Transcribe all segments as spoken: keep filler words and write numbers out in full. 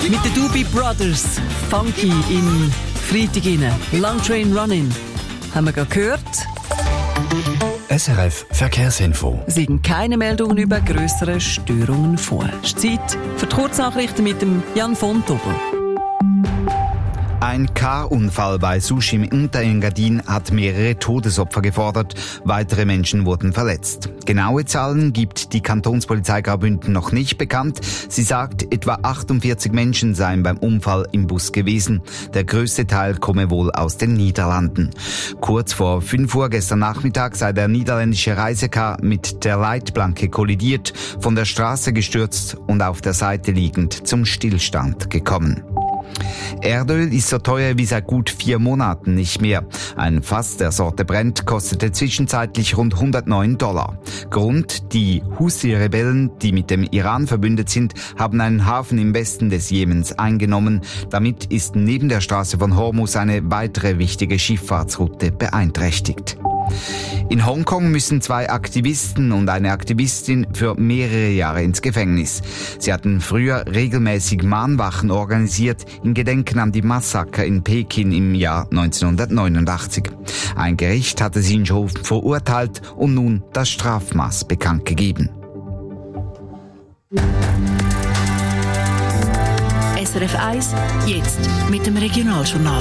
Mit den Doobie Brothers, Funky in Freitag rein. Long Train Running. Haben wir gerade gehört? S R F Verkehrsinfo. Es liegen keine Meldungen über grössere Störungen vor. Es ist Zeit für die Kurznachrichten mit dem Jan von Tobel. Ein Car-Unfall bei Sushi im Unterengadin hat mehrere Todesopfer gefordert. Weitere Menschen wurden verletzt. Genaue Zahlen gibt die Kantonspolizei Graubünden noch nicht bekannt. Sie sagt, etwa achtundvierzig Menschen seien beim Unfall im Bus gewesen. Der größte Teil komme wohl aus den Niederlanden. Kurz vor fünf Uhr gestern Nachmittag sei der niederländische Reisecar mit der Leitplanke kollidiert, von der Straße gestürzt und auf der Seite liegend zum Stillstand gekommen. Erdöl ist so teuer wie seit gut vier Monaten nicht mehr. Ein Fass der Sorte Brent kostete zwischenzeitlich rund hundertneun Dollar. Grund: die Houthi-Rebellen, die mit dem Iran verbündet sind, haben einen Hafen im Westen des Jemens eingenommen. Damit ist neben der Straße von Hormuz eine weitere wichtige Schifffahrtsroute beeinträchtigt. In Hongkong müssen zwei Aktivisten und eine Aktivistin für mehrere Jahre ins Gefängnis. Sie hatten früher regelmäßig Mahnwachen organisiert in Gedenken an die Massaker in Peking im Jahr neunzehnhundertneunundachtzig. Ein Gericht hatte sie schon verurteilt und nun das Strafmaß bekannt gegeben. S R F eins, jetzt mit dem Regionaljournal.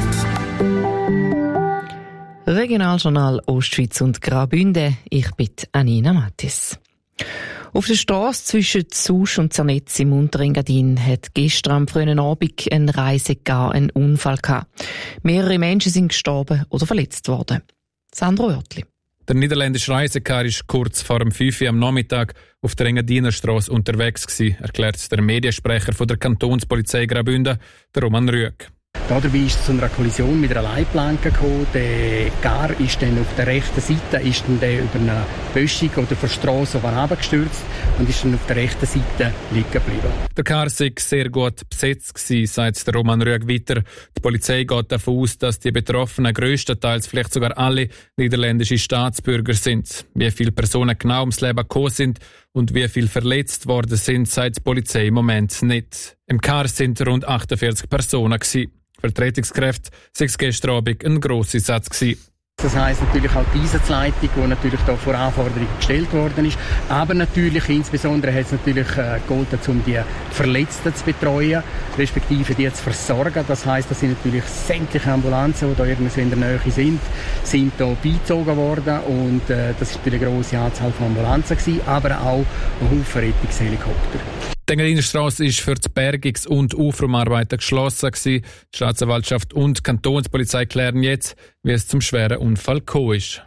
Regionaljournal Ostschweiz und Graubünden. Ich bin Anina Mattis. Auf der Strasse zwischen Susch und Zernetz im Unterengadin hat gestern am frühen Abend ein Reisecar einen Unfall gehabt. Mehrere Menschen sind gestorben oder verletzt worden. Sandro Oertli. Der niederländische Reisecar war kurz vor dem fünf Uhr am Nachmittag auf der Engadiner Strasse unterwegs gewesen, erklärt der Mediensprecher von der Kantonspolizei Graubünden, der Roman Rüegg. Dabei ist es zu einer Kollision mit einer Leitplanke gekommen. Der Car ist dann auf der rechten Seite ist dann der über eine Böschung oder von der Strasse herabgestürzt und ist dann auf der rechten Seite liegen geblieben. Der Car sei sehr gut besetzt gewesen, sagt der Roman Rüegg weiter. Die Polizei geht davon aus, dass die Betroffenen grösstenteils, vielleicht sogar alle, niederländische Staatsbürger sind. Wie viele Personen genau ums Leben gekommen sind und wie viele verletzt worden sind, sagt die Polizei im Moment nicht. Im Car sind rund achtundvierzig Personen gewesen. Für die Rettungskräfte sei es gestern Abend ein grosser Satz gewesen. Das heisst natürlich auch die Einsatzleitung, die natürlich da vor Anforderungen gestellt worden ist. Aber natürlich, insbesondere hat es natürlich äh, gegolten, um die Verletzten zu betreuen, respektive die zu versorgen. Das heisst, dass sind natürlich sämtliche Ambulanzen, die da irgendwo in der Nähe sind, sind da beizogen worden. Und äh, das war eine grosse Anzahl von Ambulanzen gewesen, aber auch ein Haufen Rettungshelikopter. Die Engadiner Strasse war für die Bergungs- und Aufräumarbeiten geschlossen gewesen. Die Staatsanwaltschaft und die Kantonspolizei klären jetzt, wie es zum schweren Unfall gekommen ist.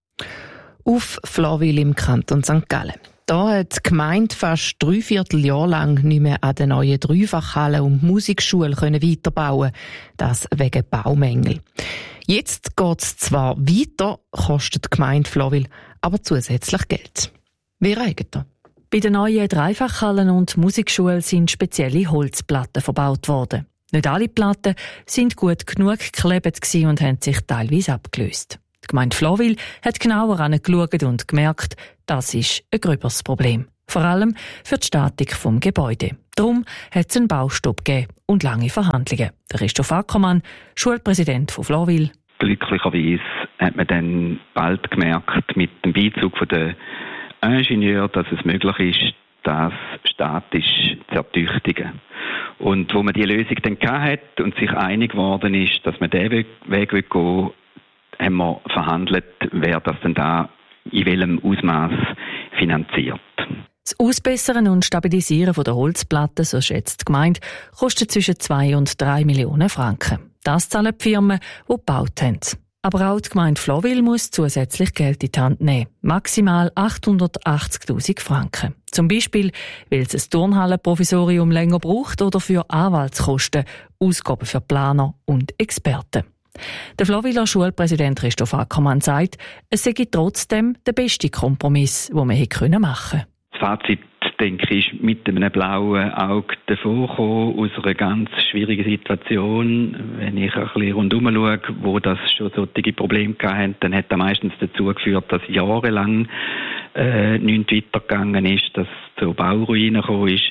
Auf Flawil im Kanton Sankt Gallen. Da hat die Gemeinde fast drei Vierteljahr lang nicht mehr an der neuen Dreifachhalle und Musikschule weiterbauen können. Das wegen Baumängel. Jetzt geht es zwar weiter, kostet die Gemeinde Flawil aber zusätzlich Geld. Wie reicht das? Bei den neuen Dreifachhallen und Musikschulen sind spezielle Holzplatten verbaut worden. Nicht alle Platten sind gut genug geklebt und haben sich teilweise abgelöst. Die Gemeinde Flawil hat genauer angeschaut und gemerkt, das ist ein gröberes Problem. Vor allem für die Statik des Gebäudes. Darum hat es einen Baustopp gegeben und lange Verhandlungen. Der Christoph Ackermann, Schulpräsident von Flawil. Glücklicherweise hat man dann bald gemerkt, mit dem Beizug von der Ingenieur, dass es möglich ist, das statisch zu ertüchtigen. Und wo man die Lösung dann hat und sich einig geworden ist, dass man diesen Weg gehen will, haben wir verhandelt, wer das denn da in welchem Ausmaß finanziert. Das Ausbessern und Stabilisieren der Holzplatten, so schätzt die Gemeinde, kostet zwischen zwei und drei Millionen Franken. Das zahlen die Firmen, die gebaut haben. Aber auch die Gemeinde Flawil muss zusätzlich Geld in die Hand nehmen. Maximal achthundertachtzigtausend Franken. Zum Beispiel, weil es ein Turnhallenprovisorium länger braucht oder für Anwaltskosten, Ausgaben für Planer und Experten. Der Flawiler Schulpräsident Christoph Ackermann sagt, es sei trotzdem der beste Kompromiss, den man hätte machen können. Das Fazit, denke ich, ist mit einem blauen Auge davongekommen aus einer ganz schwierigen Situation. Wenn ich ein bisschen rundherum schaue, wo das schon solche Probleme hatten, dann hat das meistens dazu geführt, dass jahrelang äh, nichts weitergegangen ist, dass es zu Bauruinen gekommen ist.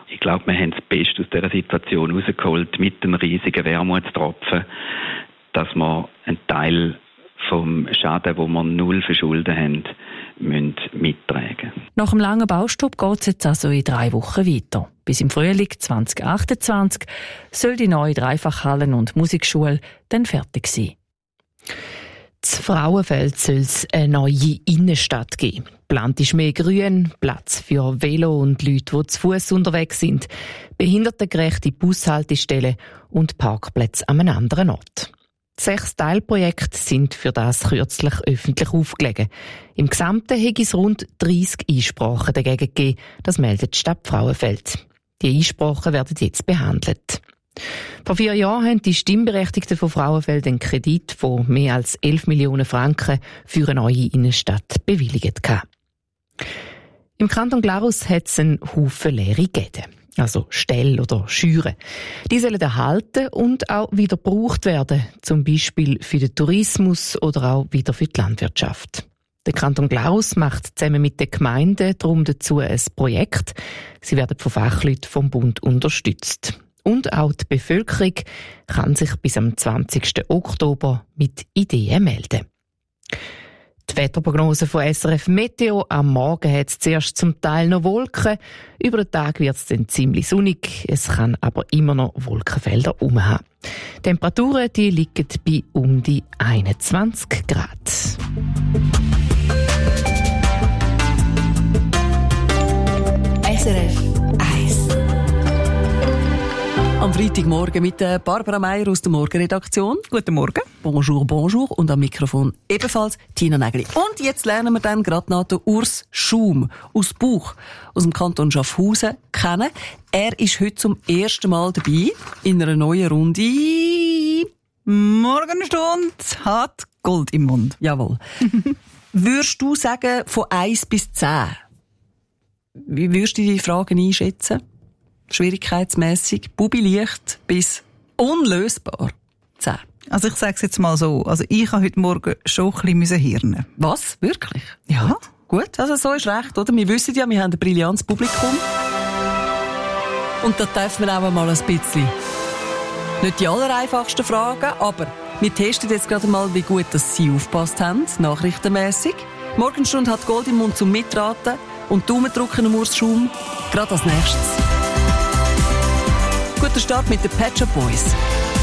Ich glaube, wir haben das Beste aus dieser Situation rausgeholt mit dem riesigen Wermutstropfen, dass wir einen Teil vom Schaden, den wir null verschulden haben, müssen mittragen. Nach dem langen Baustopp geht es jetzt also in drei Wochen weiter. Bis im Frühling zwanzig achtundzwanzig soll die neue Dreifachhallen- und Musikschule dann fertig sein. In Frauenfeld soll es eine neue Innenstadt geben. Geplant ist mehr Grün, Platz für Velo und Leute, die zu Fuss unterwegs sind, behindertengerechte Bushaltestellen und Parkplätze an einem anderen Ort. Sechs Teilprojekte sind für das kürzlich öffentlich aufgelegt. Im Gesamten hätte es rund dreissig Einsprachen dagegen gegeben, das meldet die Stadt Frauenfeld. Die Einsprachen werden jetzt behandelt. Vor vier Jahren haben die Stimmberechtigten von Frauenfeld einen Kredit von mehr als elf Millionen Franken für eine neue Innenstadt bewilligt. Im Kanton Glarus hat es einen Haufen leere Gäden, also Ställe oder Scheuren. Die sollen erhalten und auch wieder gebraucht werden, zum Beispiel für den Tourismus oder auch wieder für die Landwirtschaft. Der Kanton Glarus macht zusammen mit den Gemeinden darum dazu ein Projekt. Sie werden von Fachleuten vom Bund unterstützt. Und auch die Bevölkerung kann sich bis am zwanzigsten Oktober mit Ideen melden. Die Wetterprognose von S R F Meteo. Am Morgen hat es zuerst zum Teil noch Wolken. Über den Tag wird es dann ziemlich sonnig. Es kann aber immer noch Wolkenfelder umhaben. Temperaturen die liegen bei um die einundzwanzig Grad. S R F eins. Am Freitagmorgen mit Barbara Meier aus der Morgenredaktion. Guten Morgen. Bonjour, bonjour. Und am Mikrofon ebenfalls Tina Nägeli. Und jetzt lernen wir dann gerade noch den Urs Schaum aus Buch, aus dem Kanton Schaffhausen, kennen. Er ist heute zum ersten Mal dabei in einer neuen Runde. Morgenstunde hat Gold im Mund. Jawohl. Würdest du sagen, von eins bis zehn? Wie würdest du die Fragen einschätzen? Schwierigkeitsmässig, bubi-leicht bis unlösbar. zehn. Also ich sage es jetzt mal so, also ich habe heute Morgen schon ein bisschen hirnen. Was? Wirklich? Ja. Gut. Gut, also so ist recht, oder? Wir wissen ja, wir haben ein brillantes Publikum. Und da dürfen wir auch mal ein bisschen. Nicht die allereinfachsten Fragen, aber wir testen jetzt gerade mal, wie gut dass Sie aufgepasst haben, nachrichtenmässig. Morgenstunde hat Gold im Mund zum Mitraten und Daumen drücken am Urs Schaum. Gerade als nächstes. Guter Start mit den Pet Shop Boys.